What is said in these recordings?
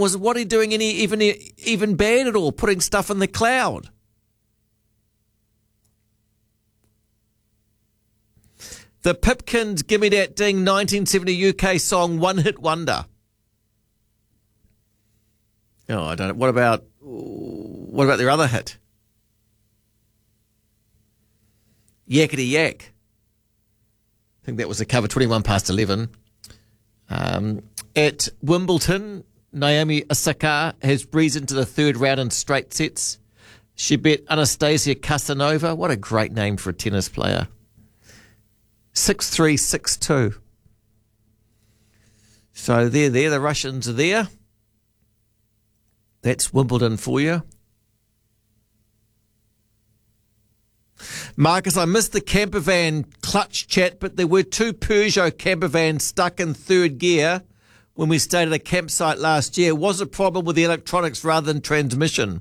what are you doing even bad at all, putting stuff in the cloud? The Pipkins Gimme That Ding 1970 UK song One Hit Wonder. Oh, I don't know. What about their other hit? Yakety Yak. I think that was a cover, 21 past 11. At Wimbledon, Naomi Osaka has breezed into the third round in straight sets. She beat Anastasia Casanova. What a great name for a tennis player. 6-3, 6-2. So they're there. The Russians are there. That's Wimbledon for you. Marcus, I missed the campervan clutch chat, but there were two Peugeot campervans stuck in third gear when we stayed at a campsite last year. Was a problem with the electronics rather than transmission?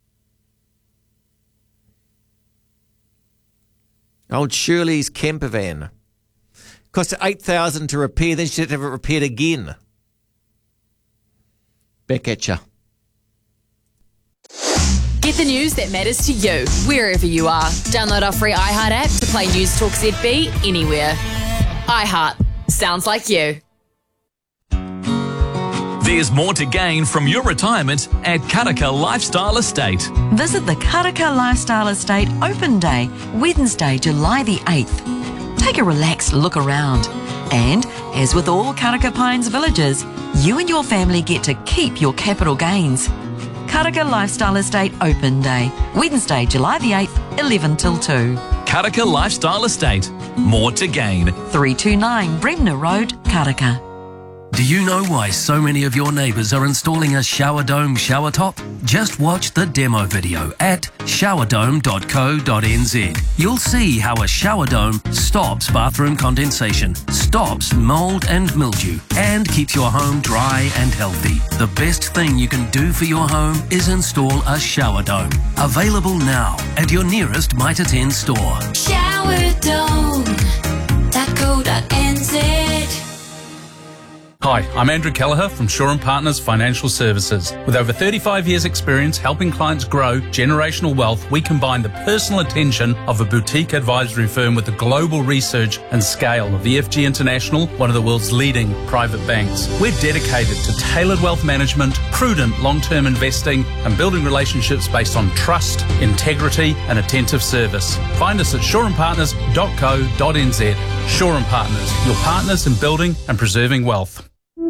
Old Shirley's campervan. Cost her $8,000 to repair, then she had to have it repaired again. Back at you. Get the news that matters to you, wherever you are. Download our free iHeart app to play News Talk ZB anywhere. iHeart. Sounds like you. There's more to gain from your retirement at Karaka Lifestyle Estate. Visit the Karaka Lifestyle Estate Open Day, Wednesday, July the 8th. Take a relaxed look around. And, as with all Karaka Pines villages, you and your family get to keep your capital gains. Karaka Lifestyle Estate Open Day, Wednesday, July the 8th, 11 till 2. Karaka Lifestyle Estate. More to gain. 329 Bremner Road, Karaka. Do you know why so many of your neighbours are installing a shower dome shower top? Just watch the demo video at showerdome.co.nz. You'll see how a shower dome stops bathroom condensation, stops mould and mildew, and keeps your home dry and healthy. The best thing you can do for your home is install a shower dome. Available now at your nearest Mitre 10 store. Showerdome.co.nz. Hi, I'm Andrew Kelleher from Shaw & Partners Financial Services. With over 35 years' experience helping clients grow generational wealth, we combine the personal attention of a boutique advisory firm with the global research and scale of the FG International, one of the world's leading private banks. We're dedicated to tailored wealth management, prudent long-term investing, and building relationships based on trust, integrity, and attentive service. Find us at shawandpartners.co.nz. Shaw & Partners, your partners in building and preserving wealth.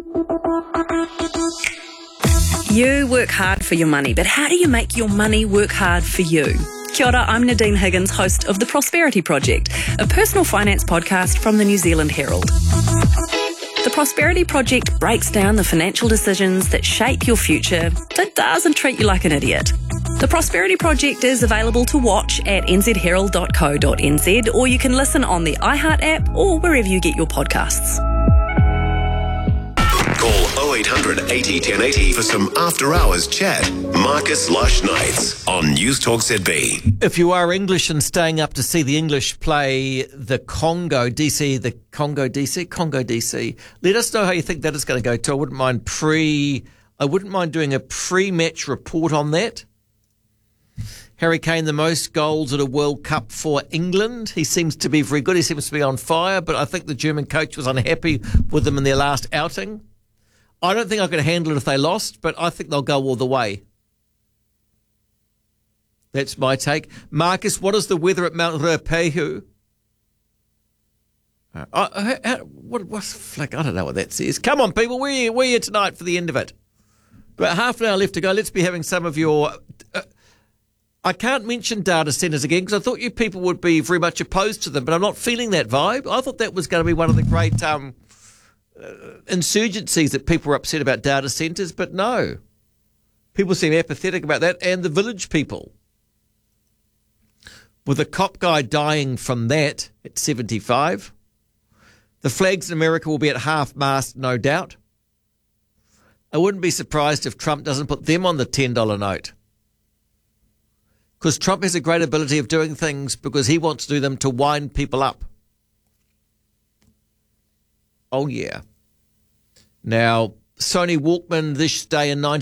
You work hard for your money, but how do you make your money work hard for you? Kia ora, I'm Nadine Higgins, host of The Prosperity Project, a personal finance podcast from the New Zealand Herald. The Prosperity Project breaks down the financial decisions that shape your future that doesn't treat you like an idiot. The Prosperity Project is available to watch at nzherald.co.nz, or you can listen on the iHeart app or wherever you get your podcasts. Call 0800 80 1080 for some after-hours chat. Marcus Lush Nights on News Talk ZB. If you are English and staying up to see the English play the Congo DC, let us know how you think that is going to go too. I wouldn't mind doing a pre-match report on that. Harry Kane, the most goals at a World Cup for England. He seems to be very good. He seems to be on fire, but I think the German coach was unhappy with them in their last outing. I don't think I could handle it if they lost, but I think they'll go all the way. That's my take. Marcus, what is the weather at Mount Ruapehu? What's flick? I don't know what that says. Come on, people. We're here tonight for the end of it. But half an hour left to go. Let's be having some of your... I can't mention data centres again because I thought you people would be very much opposed to them, but I'm not feeling that vibe. I thought that was going to be one of the great insurgencies that people were upset about data centres, but no. People seem apathetic about that, and the village people. With a cop guy dying from that at 75. The flags in America will be at half-mast, no doubt. I wouldn't be surprised if Trump doesn't put them on the $10 note. Because Trump has a great ability of doing things because he wants to do them to wind people up. Oh, yeah. Now, Sony Walkman this day in